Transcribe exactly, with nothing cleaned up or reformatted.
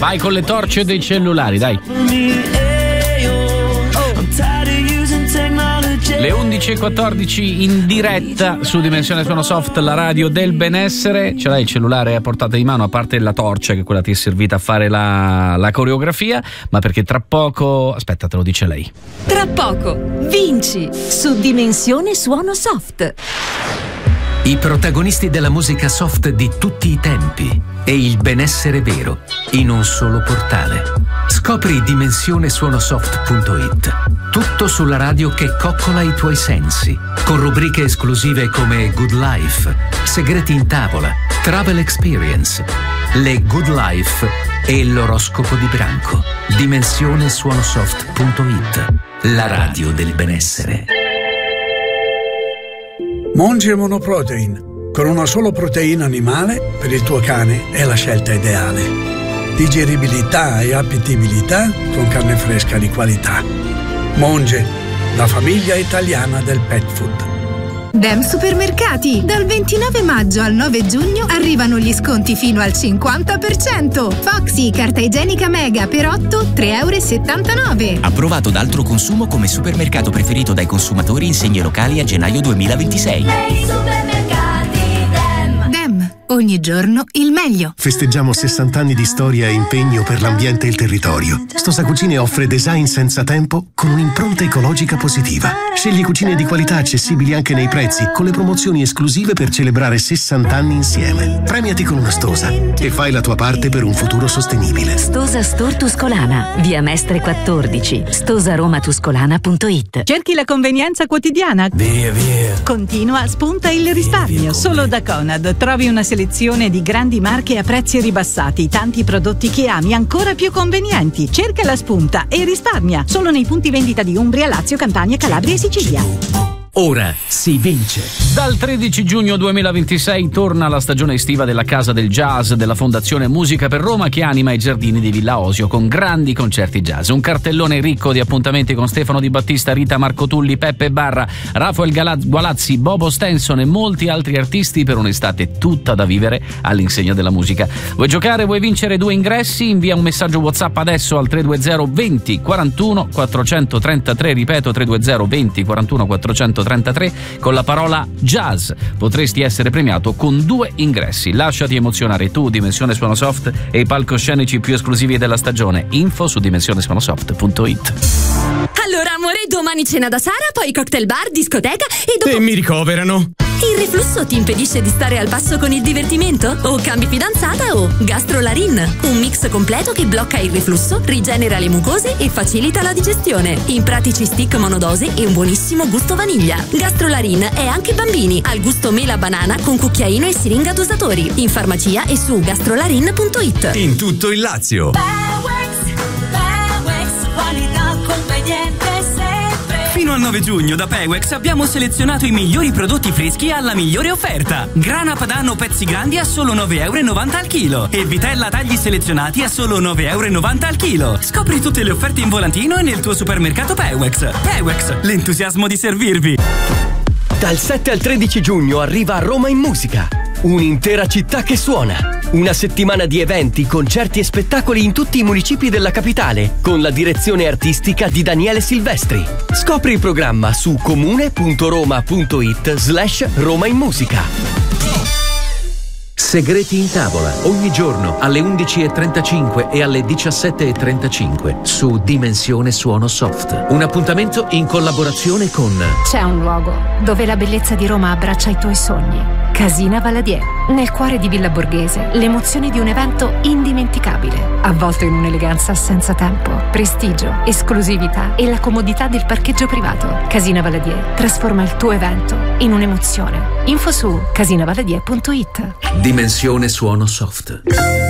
Vai con le torce dei cellulari, dai. Le undici e quattordici in diretta su Dimensione Suono Soft, la radio del benessere. Ce l'hai il cellulare a portata di mano, a parte la torcia, che quella ti è servita a fare la, la coreografia, ma perché tra poco, aspetta, te lo dice lei. Tra poco vinci su Dimensione Suono Soft. I protagonisti della musica soft di tutti i tempi e il benessere vero in un solo portale. Scopri dimensione suono soft punto it. Tutto sulla radio che coccola i tuoi sensi, con rubriche esclusive come Good Life, Segreti in tavola, Travel Experience, Le Good Life e l'oroscopo di branco. dimensione suono soft punto it. La radio del benessere. Monge Monoprotein, con una sola proteina animale per il tuo cane è la scelta ideale. Digeribilità e appetibilità con carne fresca di qualità. Monge, la famiglia italiana del pet food. Dem Supermercati. Dal ventinove maggio al nove giugno arrivano gli sconti fino al cinquanta per cento. Foxy, carta igienica Mega per otto, tre e settantanove euro. Approvato da Altro Consumo come supermercato preferito dai consumatori in segni locali a gennaio duemilaventisei. Nei supermercati Dem. Dem, ogni giorno il meglio. Festeggiamo sessanta anni di storia e impegno per l'ambiente e il territorio. Stosa Cucine offre design senza tempo con un'impronta ecologica positiva. Scegli cucine di qualità accessibili anche nei prezzi, con le promozioni esclusive per celebrare sessanta anni insieme. Premiati con una Stosa e fai la tua parte per un futuro sostenibile. Stosa Store Tuscolana, via Mestre quattordici, stosaroma tuscolana punto it. Cerchi la convenienza quotidiana? Via, via. Continua, spunta il risparmio. Via, via, solo da Conad trovi una selezione di grandi marche a prezzi ribassati, tanti prodotti che ami ancora più convenienti. Cerca la spunta e risparmia solo nei punti vendita di Umbria, Lazio, Campania, Calabria e Sicilia. Ora si vince. Dal tredici giugno duemilaventisei torna la stagione estiva della Casa del Jazz della Fondazione Musica per Roma, che anima i giardini di Villa Osio con grandi concerti jazz. Un cartellone ricco di appuntamenti con Stefano Di Battista, Rita Marcotulli, Peppe Barra, Rafael Gualazzi, Bobo Stenson e molti altri artisti per un'estate tutta da vivere all'insegna della musica. Vuoi giocare? Vuoi vincere due ingressi? Invia un messaggio WhatsApp adesso al tre due zero venti quarantuno quattrocentotrentatré, ripeto tre due zero venti quarantuno quattrocentotrentatré con la parola jazz. Potresti essere premiato con due ingressi. Lasciati emozionare tu, Dimensione Suono Soft e i palcoscenici più esclusivi della stagione. Info su dimensione suono soft punto it. Allora amore, domani cena da Sara, poi cocktail bar, discoteca e dopo... E mi ricoverano. Il reflusso ti impedisce di stare al passo con il divertimento? O cambi fidanzata o Gastrolarin, un mix completo che blocca il reflusso, rigenera le mucose e facilita la digestione. In pratici stick monodose e un buonissimo gusto vaniglia. Gastrolarin è anche bambini, al gusto mela banana con cucchiaino e siringa dosatori. In farmacia e su gastrolarin punto it. In tutto il Lazio. Fino al nove giugno da Pewex abbiamo selezionato i migliori prodotti freschi alla migliore offerta. Grana padano pezzi grandi a solo nove e novanta euro al chilo e vitella tagli selezionati a solo nove e novanta euro al chilo. Scopri tutte le offerte in volantino e nel tuo supermercato Pewex. Pewex, l'entusiasmo di servirvi. Dal sette al tredici giugno arriva a Roma in Musica. Un'intera città che suona. Una settimana di eventi, concerti e spettacoli in tutti i municipi della capitale, con la direzione artistica di Daniele Silvestri. Scopri il programma su comune punto roma punto it slash Roma in Musica. Segreti in tavola, ogni giorno alle undici e trentacinque e alle diciassette e trentacinque su Dimensione Suono Soft. Un appuntamento in collaborazione con... C'è un luogo dove la bellezza di Roma abbraccia i tuoi sogni. Casina Valadier, nel cuore di Villa Borghese, l'emozione di un evento indimenticabile, avvolto in un'eleganza senza tempo, prestigio, esclusività e la comodità del parcheggio privato. Casina Valadier trasforma il tuo evento in un'emozione. Info su casina valadier punto it. Dimensione Suono Soft.